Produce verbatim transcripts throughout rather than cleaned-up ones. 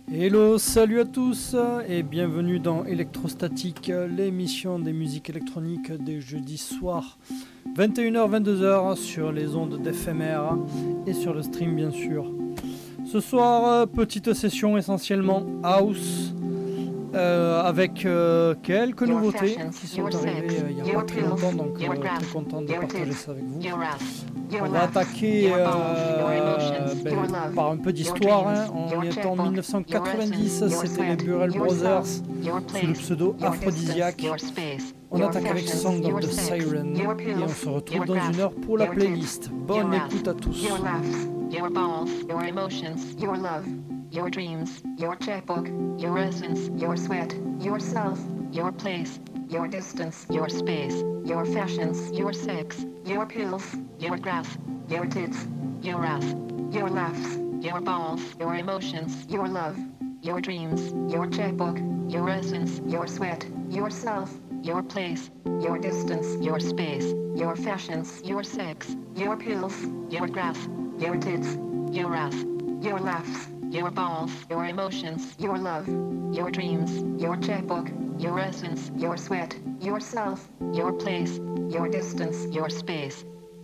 Hello, salut à tous et bienvenue dans Electrostatic, l'émission des musiques électroniques des jeudis soirs, vingt et une heures vingt-deux heures sur les ondes d'F M R et sur le stream bien sûr. Ce soir, petite session essentiellement house euh, avec euh, quelques nouveautés qui sont arrivées euh, il n'y a pas très longtemps, donc euh, très content de partager ça avec vous. On va attaquer euh, ben, par un peu d'histoire. Hein. On est en dix-neuf cent quatre-vingt-dix, c'était les Burrell Brothers sous le pseudo Aphrodisiac. On attaque avec Song of the Siren et on se retrouve dans une heure pour la playlist. Bonne écoute à tous. Your balls, your emotions, your love, your dreams, your checkbook, your essence, your sweat, yourself, your place, your distance, your space, your fashions, your sex, your pills, your grass, your tits, your wrath, your laughs, your balls, your emotions, your love, your dreams, your checkbook, your essence, your sweat, yourself, your place, your distance, your space, your fashions, your sex, your pills, your grass, your tits, your wrath, your laughs, your balls, your emotions, your love, your dreams, your checkbook, your essence, your sweat, yourself, your place, your distance, your space.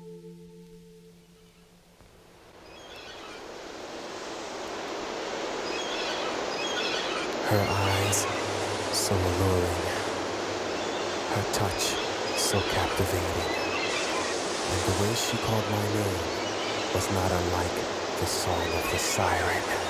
Her eyes, so alluring. Her touch, so captivating. And the way she called my name was not unlike the song of the siren.